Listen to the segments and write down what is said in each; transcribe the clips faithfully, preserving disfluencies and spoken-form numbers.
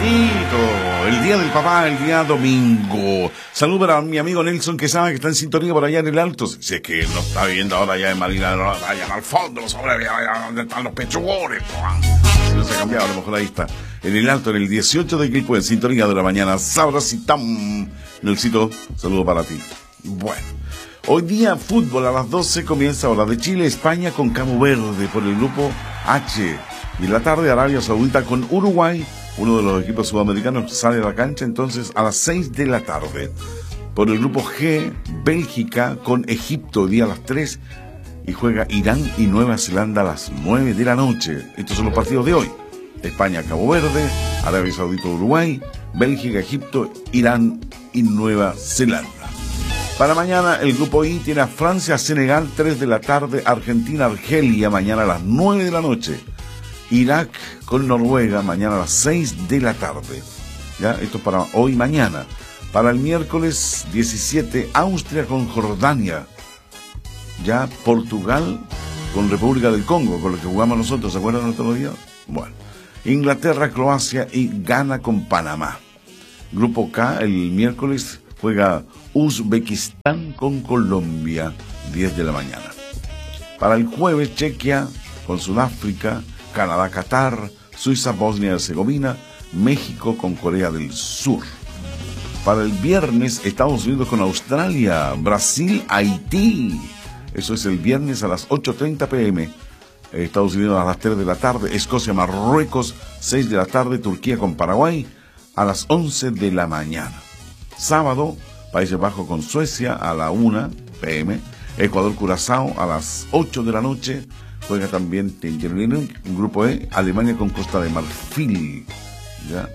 bonito. El día del papá, el día domingo. Saludo para mi amigo Nelson, que sabe que está en sintonía por allá en el Alto. Si es que no está viviendo ahora allá en Marina, allá al fondo, sobre allá donde están los pechugones. Si no se ha cambiado, a lo mejor ahí está. En el Alto, en el dieciocho de Quilpue, en sintonía de la mañana. Sabrositam. Nelsito, saludo para ti. Bueno, hoy día fútbol a las doce comienza hora de Chile, España con Cabo Verde por el grupo H. Y en la tarde Arabia Saudita con Uruguay. Uno de los equipos sudamericanos sale a la cancha entonces a las seis de la tarde. Por el grupo G, Bélgica con Egipto hoy día a las tres. Y juega Irán y Nueva Zelanda a las nueve de la noche. Estos son los partidos de hoy. España, Cabo Verde, Arabia Saudita, Uruguay, Bélgica, Egipto, Irán y Nueva Zelanda. Para mañana el grupo I tiene a Francia, Senegal, tres de la tarde, Argentina, Argelia, mañana a las nueve de la noche. Irak con Noruega, mañana a las seis de la tarde. ¿Ya? Esto es para hoy y mañana. Para el miércoles diecisiete, Austria con Jordania. Ya Portugal con República del Congo, con lo que jugamos nosotros, ¿se acuerdan el otro día? Bueno. Inglaterra, Croacia y Ghana con Panamá. Grupo K, el miércoles juega Uzbekistán con Colombia, diez de la mañana. Para el jueves, Chequia con Sudáfrica, Canadá, Qatar, Suiza, Bosnia y Herzegovina, México con Corea del Sur. Para el viernes, Estados Unidos con Australia, Brasil, Haití. Eso es el viernes a las ocho treinta pm. Estados Unidos a las tres de la tarde, Escocia, Marruecos, seis de la tarde, Turquía con Paraguay, a las once de la mañana. Sábado, Países Bajos con Suecia a la una pm, Ecuador, Curazao a las ocho de la noche, juega también un grupo E, Alemania con Costa de Marfil. ¿Ya?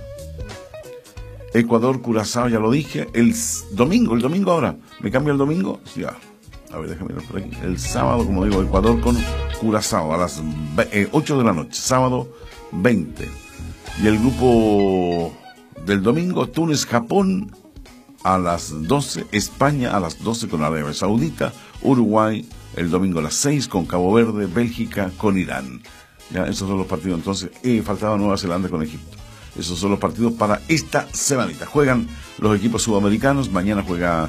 Ecuador, Curazao, ya lo dije, el domingo, el domingo ahora, ¿me cambio el domingo? Ya. A ver, déjame ver por aquí. El sábado, como digo, Ecuador con Curazao a las eh, ocho de la noche. Sábado veinte. Y el grupo del domingo, Túnez, Japón a las doce. España a las doce con Arabia Saudita. Uruguay el domingo a las seis con Cabo Verde. Bélgica con Irán. Ya, esos son los partidos. Entonces, eh, faltaba Nueva Zelanda con Egipto. Esos son los partidos para esta semanita. Juegan los equipos sudamericanos. Mañana juega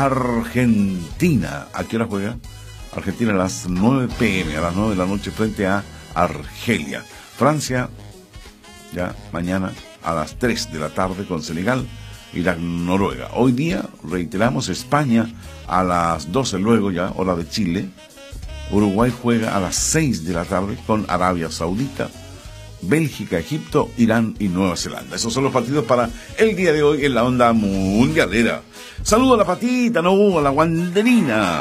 Argentina. ¿A qué hora juega? Argentina a las nueve pm, a las nueve de la noche frente a Argelia. Francia, ya mañana a las tres de la tarde con Senegal, Irak, Noruega. Hoy día, reiteramos, España a las doce luego ya, hora de Chile. Uruguay juega a las seis de la tarde con Arabia Saudita. Bélgica, Egipto, Irán y Nueva Zelanda. Esos son los partidos para el día de hoy en la onda mundialera. Saludo a la patita, no, a la guanderina.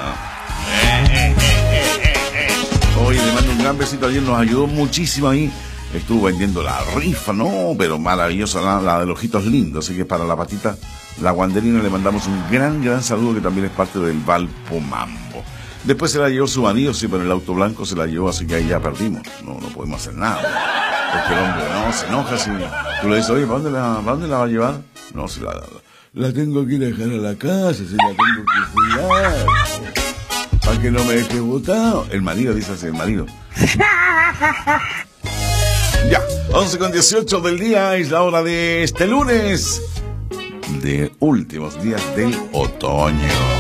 Hoy le mando un gran besito. Ayer nos ayudó muchísimo ahí. Estuvo vendiendo la rifa, no, pero maravillosa, la, la de los ojitos lindos. Así que para la patita, la guanderina, le mandamos un gran, gran saludo, que también es parte del Valpo Mambo. Después se la llevó su marido, sí, pero el auto blanco se la llevó, así que ahí ya perdimos. No, no podemos hacer nada. Porque el hombre no se enoja si tú le dices, oye, ¿para dónde la, ¿para dónde la va a llevar? No, si la, la, la tengo que ir a dejar a la casa, si la tengo que cuidar. Para que no me deje botado. El marido, dice así, el marido. Ya, once con dieciocho del día, es la hora de este lunes, de últimos días del otoño.